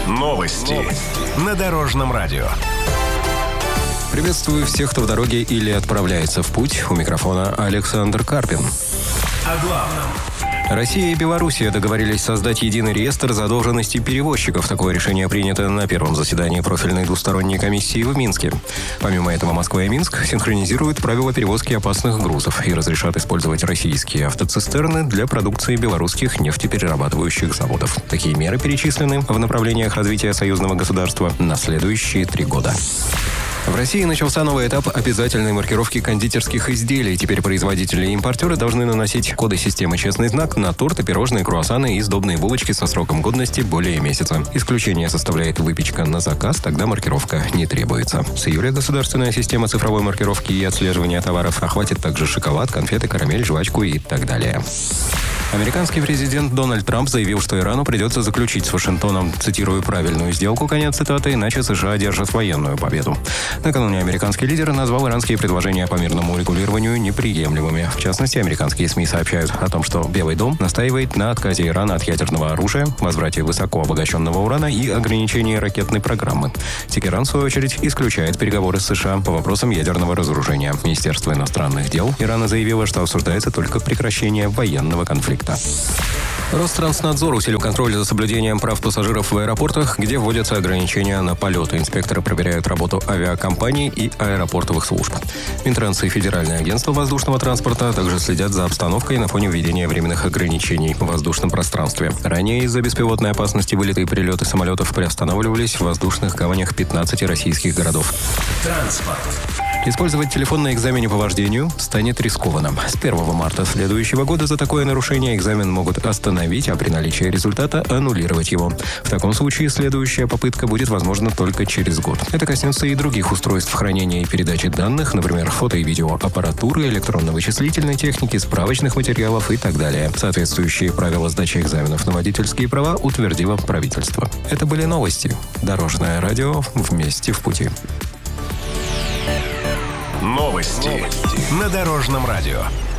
Новости на Дорожном радио. Приветствую всех, кто в дороге или отправляется в путь. У микрофона Александр Карпин. О главном. Россия и Белоруссия договорились создать единый реестр задолженностей перевозчиков. Такое решение принято на первом заседании профильной двусторонней комиссии в Минске. Помимо этого, Москва и Минск синхронизируют правила перевозки опасных грузов и разрешат использовать российские автоцистерны для продукции белорусских нефтеперерабатывающих заводов. Такие меры перечислены в направлениях развития союзного государства на следующие 3 года. В России начался новый этап обязательной маркировки кондитерских изделий. Теперь производители и импортеры должны наносить коды системы «Честный знак» на торты, пирожные, круассаны и сдобные булочки со сроком годности более месяца. Исключение составляет выпечка на заказ, тогда маркировка не требуется. С июля государственная система цифровой маркировки и отслеживания товаров охватит также шоколад, конфеты, карамель, жвачку и так далее. Американский президент Дональд Трамп заявил, что Ирану придется заключить с Вашингтоном, цитирую, «правильную сделку», конец цитаты, иначе США одержат военную победу. Накануне американский лидер назвал иранские предложения по мирному урегулированию неприемлемыми. В частности, американские СМИ сообщают о том, что Белый дом настаивает на отказе Ирана от ядерного оружия, возврате высоко обогащенного урана и ограничении ракетной программы. Тегеран, в свою очередь, исключает переговоры с США по вопросам ядерного разоружения. Министерство иностранных дел Ирана заявило, что обсуждается только прекращение военного конфликта. Ространснадзор усилил контроль за соблюдением прав пассажиров в аэропортах, где вводятся ограничения на полеты. Инспекторы проверяют работу авиакомпаний и аэропортовых служб. Минтранс и Федеральное агентство воздушного транспорта также следят за обстановкой на фоне введения временных ограничений в воздушном пространстве. Ранее из-за беспилотной опасности вылеты и прилеты самолетов приостанавливались в воздушных гаванях 15 российских городов. Транспорт. Использовать телефон на экзамене по вождению станет рискованным. С 1 марта следующего года за такое нарушение экзамен могут остановить, а при наличии результата аннулировать его. В таком случае следующая попытка будет возможна только через год. Это коснется и других устройств хранения и передачи данных, например, фото- и видеоаппаратуры, электронно-вычислительной техники, справочных материалов и так далее. Соответствующие правила сдачи экзаменов на водительские права утвердило правительство. Это были новости. Дорожное радио. Вместе в пути. Новости на Дорожном радио.